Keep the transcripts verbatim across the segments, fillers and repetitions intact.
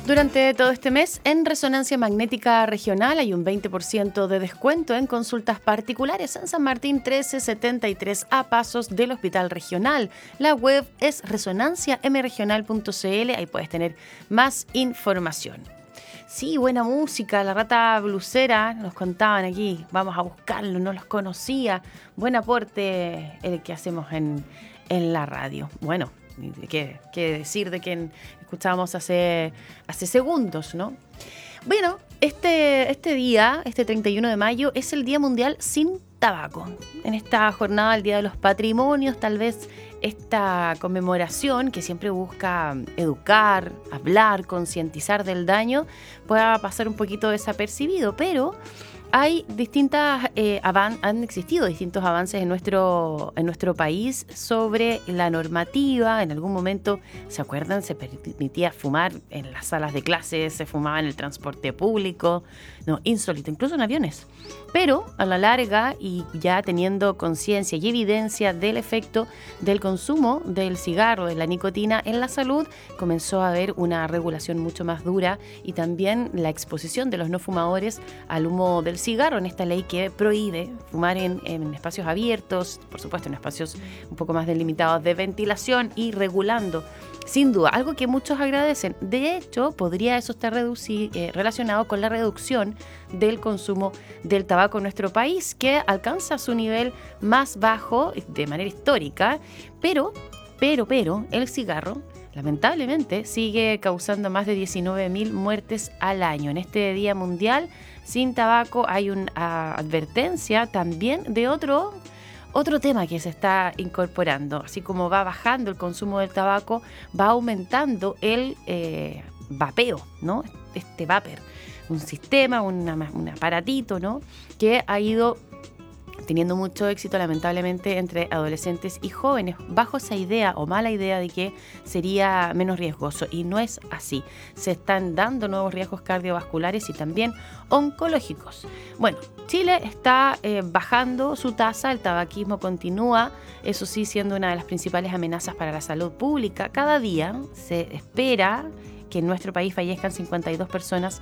Durante todo este mes, en Resonancia Magnética Regional hay un veinte por ciento de descuento en consultas particulares en San Martín trece setenta y tres, a pasos del Hospital Regional. La web es resonancia m regional punto c l, ahí puedes tener más información. Sí, buena música, la Rata Blusera, nos contaban aquí, vamos a buscarlo, no los conocía. Buen aporte el que hacemos en, en la radio. Bueno, ¿Qué, qué decir de quien escuchábamos hace, hace segundos, ¿no? Bueno, este, este día, este treinta y uno de mayo, es el Día Mundial sin Tabaco. En esta jornada, el Día de los Patrimonios, tal vez esta conmemoración que siempre busca educar, hablar, concientizar del daño, pueda pasar un poquito desapercibido, pero hay distintas, eh, avan- han existido distintos avances en nuestro, en nuestro país sobre la normativa. En algún momento, ¿se acuerdan? Se permitía fumar en las salas de clases, se fumaba en el transporte público, no, insólito, incluso en aviones. Pero a la larga, y ya teniendo conciencia y evidencia del efecto del consumo del cigarro, de la nicotina en la salud, comenzó a haber una regulación mucho más dura y también la exposición de los no fumadores al humo del cigarro en esta ley que prohíbe fumar en, en espacios abiertos, por supuesto en espacios un poco más delimitados de ventilación y regulando, sin duda, algo que muchos agradecen. De hecho, podría eso estar reduci- eh, relacionado con la reducción del consumo del tabaco en nuestro país, que alcanza su nivel más bajo de manera histórica, pero, pero, pero, el cigarro lamentablemente sigue causando más de diecinueve mil muertes al año. En este Día Mundial sin Tabaco hay una advertencia también de otro, otro tema que se está incorporando. Así como va bajando el consumo del tabaco, va aumentando el eh, vapeo, ¿no? Este vapor, un sistema, una, un aparatito, ¿no? Que ha ido teniendo mucho éxito, lamentablemente, entre adolescentes y jóvenes, bajo esa idea o mala idea de que sería menos riesgoso. Y no es así. Se están dando nuevos riesgos cardiovasculares y también oncológicos. Bueno, Chile está eh, bajando su tasa, el tabaquismo continúa, eso sí, siendo una de las principales amenazas para la salud pública. Cada día se espera que en nuestro país fallezcan cincuenta y dos personas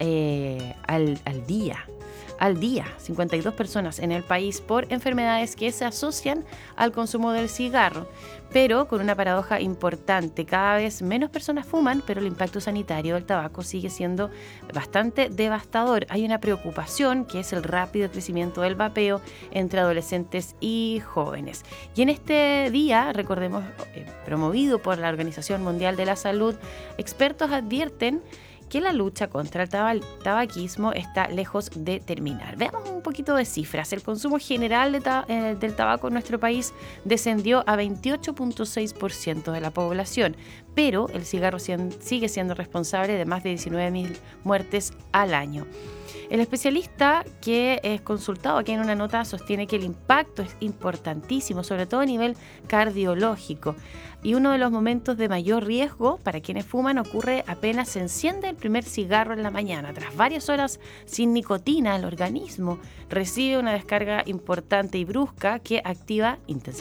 eh, al, al día. Al día, cincuenta y dos personas en el país por enfermedades que se asocian al consumo del cigarro, pero con una paradoja importante: cada vez menos personas fuman, pero el impacto sanitario del tabaco sigue siendo bastante devastador. Hay una preocupación que es el rápido crecimiento del vapeo entre adolescentes y jóvenes. Y en este día, recordemos, eh, promovido por la Organización Mundial de la Salud, expertos advierten que la lucha contra el tab- tabaquismo está lejos de terminar. Veamos un poquito de cifras. El consumo general de ta- eh, del tabaco en nuestro país descendió a veintiocho punto seis por ciento de la población, pero el cigarro cien- sigue siendo responsable de más de diecinueve mil muertes al año. El especialista que es consultado aquí en una nota sostiene que el impacto es importantísimo, sobre todo a nivel cardiológico. Y uno de los momentos de mayor riesgo para quienes fuman ocurre apenas se enciende el primer cigarro en la mañana. Tras varias horas sin nicotina, el organismo recibe una descarga importante y brusca que activa intensamente